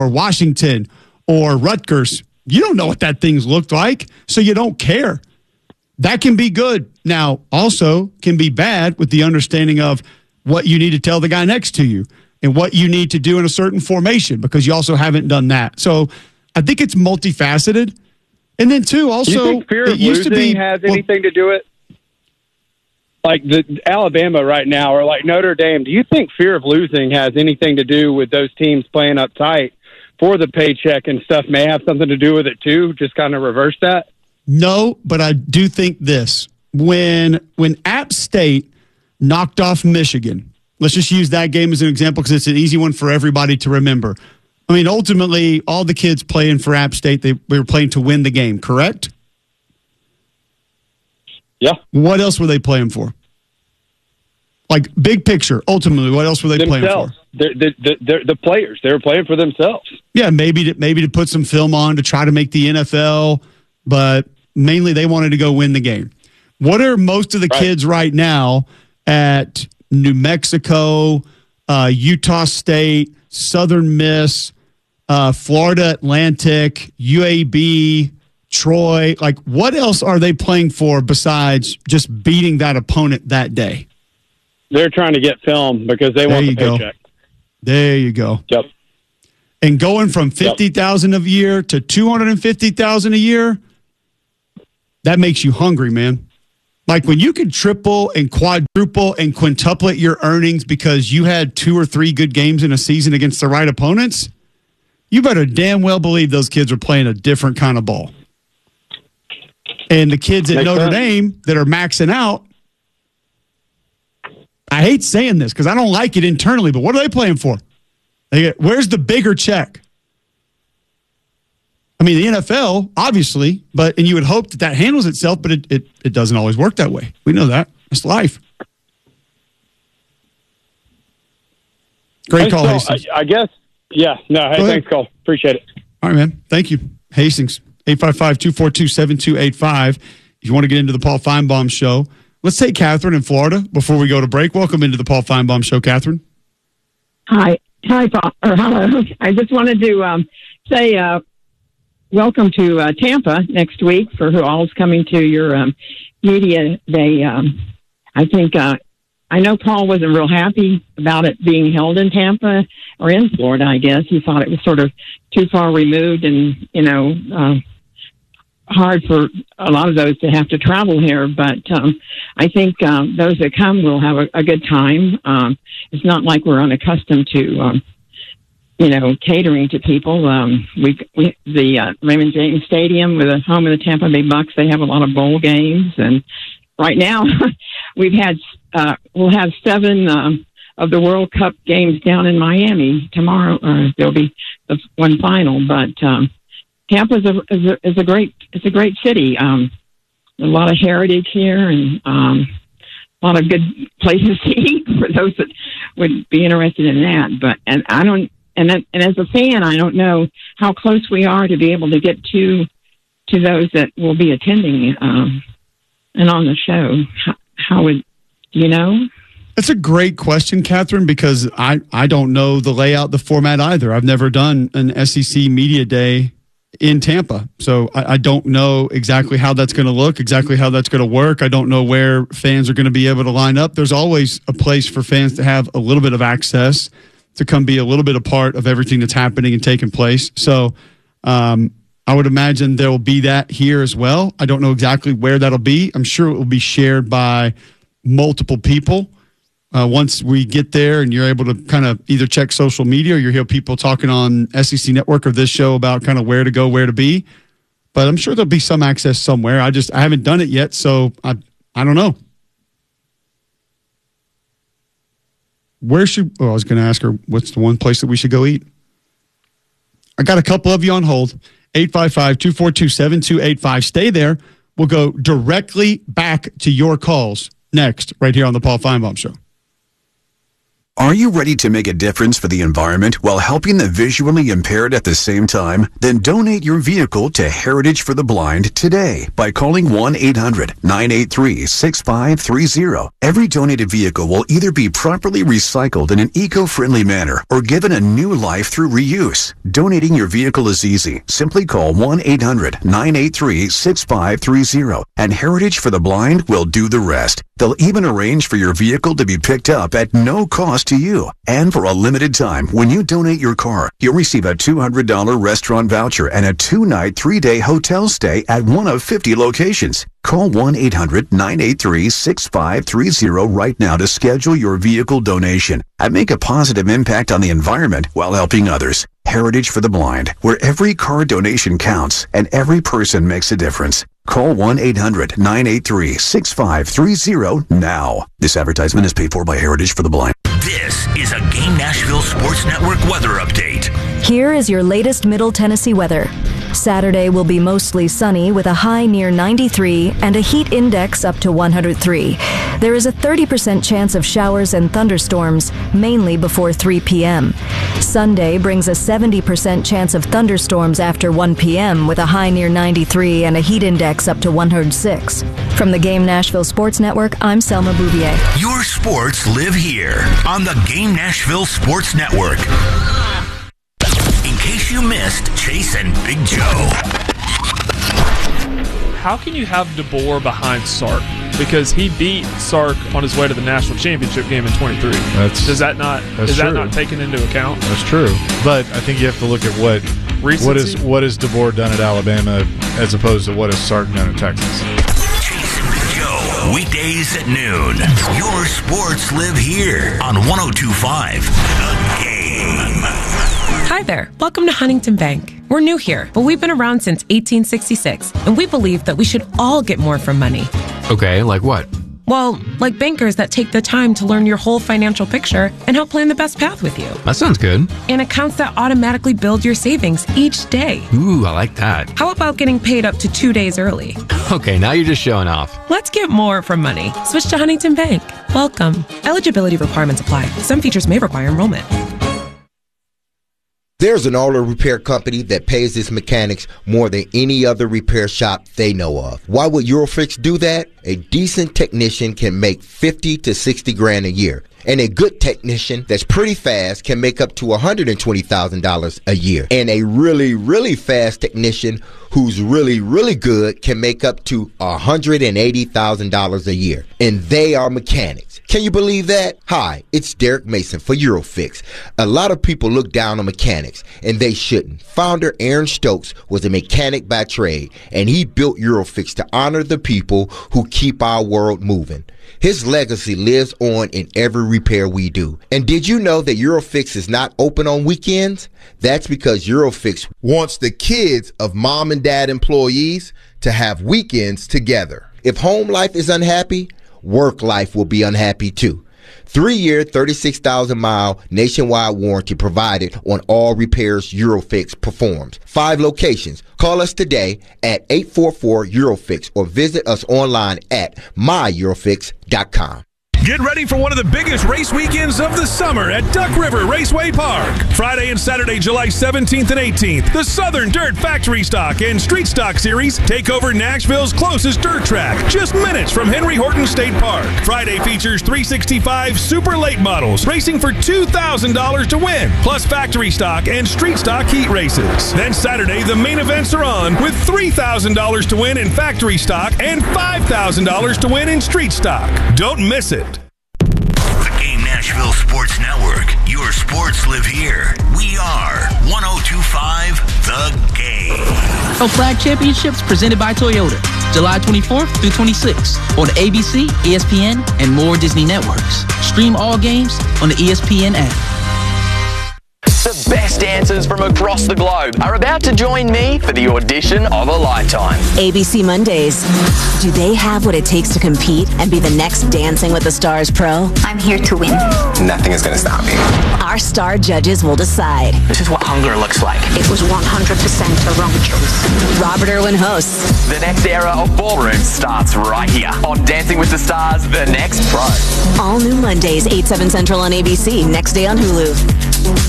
or Washington or Rutgers. You don't know what that thing's looked like, so you don't care. That can be good. Now, also can be bad with the understanding of what you need to tell the guy next to you and what you need to do in a certain formation, because you also haven't done that. So I think it's multifaceted. And then, too, also, do you think fear of losing has anything to do with it? Like the Alabama right now, or like Notre Dame, do you think fear of losing has anything to do with those teams playing up tight for the paycheck and stuff? May have something to do with it too? Just kind of reverse that? No, but I do think this. When App State knocked off Michigan, let's just use that game as an example because it's an easy one for everybody to remember. I mean, ultimately, all the kids playing for App State, they were playing to win the game, correct? Yeah. What else were they playing for? Like, big picture, ultimately, what else were they playing for? The players. They were playing for themselves. Yeah, maybe to put some film on to try to make the NFL, but mainly they wanted to go win the game. What are most of the kids right now at New Mexico, Utah State, Southern Miss, Florida Atlantic, UAB, Troy, like what else are they playing for besides just beating that opponent that day? They're trying to get film because they want the paycheck. There you go. Yep. And going from 50,000 a year to 250,000 a year, that makes you hungry, man. Like when you can triple and quadruple and quintuplet your earnings because you had 2 or 3 good games in a season against the right opponents, you better damn well believe those kids are playing a different kind of ball. And the kids at Notre Dame that are maxing out, I hate saying this because I don't like it internally, but what are they playing for? Where's the bigger check? I mean, the NFL, obviously, and you would hope that handles itself, but it doesn't always work that way. We know that. It's life. Great call, Hastings. I guess, yeah. No, hey, thanks, Cole. Appreciate it. All right, man. Thank you. Hastings, 855-242-7285. If you want to get into the Paul Feinbaum Show, let's take Catherine in Florida before we go to break. Welcome into the Paul Feinbaum Show, Catherine. Hi, Paul. Or hello. I just wanted to say welcome to Tampa next week for who all is coming to your media day. I think I know Paul wasn't real happy about it being held in Tampa or in Florida. I guess he thought it was sort of too far removed, and hard for a lot of those to have to travel here. But I think those that come will have a good time. It's not like we're unaccustomed to, catering to people. The Raymond James Stadium, with the home of the Tampa Bay Bucks, they have a lot of bowl games. And right now we'll have 7 of the World Cup games down in Miami tomorrow. There'll be the one final, but Tampa is a great city. A lot of heritage here, and a lot of good places to eat for those that would be interested in that. And as a fan, I don't know how close we are to be able to get to those that will be attending and on the show. How would you know? That's a great question, Catherine, because I don't know the layout, the format either. I've never done an SEC Media Day in Tampa. So I don't know exactly how that's going to look, exactly how that's going to work. I don't know where fans are going to be able to line up. There's always a place for fans to have a little bit of access to come be a little bit a part of everything that's happening and taking place. So I would imagine there will be that here as well. I don't know exactly where that'll be. I'm sure it will be shared by multiple people. Once we get there and you're able to kind of either check social media or you hear people talking on SEC Network or this show about kind of where to go, where to be. But I'm sure there'll be some access somewhere. I haven't done it yet, so I don't know. I was going to ask her, what's the one place that we should go eat? I got a couple of you on hold. 855-242-7285. Stay there. We'll go directly back to your calls next, right here on the Paul Feinbaum Show. Are you ready to make a difference for the environment while helping the visually impaired at the same time? Then donate your vehicle to Heritage for the Blind today by calling 1-800-983-6530. Every donated vehicle will either be properly recycled in an eco-friendly manner or given a new life through reuse. Donating your vehicle is easy. Simply call 1-800-983-6530 and Heritage for the Blind will do the rest. They'll even arrange for your vehicle to be picked up at no cost to you. And for a limited time, when you donate your car, you'll receive a $200 restaurant voucher and a 2-night, 3-day hotel stay at one of 50 locations. Call 1-800-983-6530 right now to schedule your vehicle donation and make a positive impact on the environment while helping others. Heritage for the Blind, where every car donation counts and every person makes a difference. Call 1-800-983-6530 now. This advertisement is paid for by Heritage for the Blind. This is a Game Nashville Sports Network weather update. Here is your latest Middle Tennessee weather. Saturday will be mostly sunny with a high near 93 and a heat index up to 103. There is a 30% chance of showers and thunderstorms, mainly before 3 p.m. Sunday brings a 70% chance of thunderstorms after 1 p.m. with a high near 93 and a heat index up to 106. From the Game Nashville Sports Network, I'm Selma Bouvier. Your sports live here on the Game Nashville Sports Network. In case you missed Chase and Big Joe. How can you have DeBoer behind Sark? Because he beat Sark on his way to the national championship game in 23. Is that not taken into account? That's true. But I think you have to look at what has DeBoer done at Alabama as opposed to what has Sark done at Texas. Chase and Big Joe, weekdays at noon. Your sports live here on 102.5 The Game. Hi there. Welcome to Huntington Bank. We're new here, but we've been around since 1866, and we believe that we should all get more from money. Okay, like what? Well, like bankers that take the time to learn your whole financial picture and help plan the best path with you. That sounds good. And accounts that automatically build your savings each day. Ooh, I like that. How about getting paid up to 2 days early? Okay, now you're just showing off. Let's get more from money. Switch to Huntington Bank. Welcome. Eligibility requirements apply. Some features may require enrollment. There's an auto repair company that pays its mechanics more than any other repair shop they know of. Why would Eurofix do that? A decent technician can make $50 to $60,000 a year. And a good technician that's pretty fast can make up to $120,000 a year. And a really, really fast technician who's really, really good can make up to $180,000 a year. And they are mechanics. Can you believe that? Hi, it's Derek Mason for Eurofix. A lot of people look down on mechanics, and they shouldn't. Founder Aaron Stokes was a mechanic by trade, and he built Eurofix to honor the people who keep our world moving. His legacy lives on in every repair we do. And did you know that Eurofix is not open on weekends? That's because Eurofix wants the kids of mom and dad employees to have weekends together. If home life is unhappy, work life will be unhappy too. 3-year, 36,000-mile nationwide warranty provided on all repairs Eurofix performs. 5 locations. Call us today at 844-EUROFIX or visit us online at myeurofix.com. Get ready for one of the biggest race weekends of the summer at Duck River Raceway Park. Friday and Saturday, July 17th and 18th, the Southern Dirt Factory Stock and Street Stock Series take over Nashville's closest dirt track, just minutes from Henry Horton State Park. Friday features 365 super late models racing for $2,000 to win, plus factory stock and street stock heat races. Then Saturday, the main events are on with $3,000 to win in factory stock and $5,000 to win in street stock. Don't miss it. Game Nashville Sports Network. Your sports live here. We are 102.5 The Game. Flag Championships presented by Toyota. July 24th through 26th on ABC, ESPN, and more Disney networks. Stream all games on the ESPN app. The best dancers from across the globe are about to join me for the audition of a lifetime. ABC Mondays. Do they have what it takes to compete and be the next Dancing with the Stars pro? I'm here to win. Nothing is going to stop me. Our star judges will decide. This is what hunger looks like. It was 100% a wrong choice. Robert Irwin hosts. The next era of ballroom starts right here on Dancing with the Stars, The Next Pro. All new Mondays, 8, 7 Central on ABC. Next day on Hulu.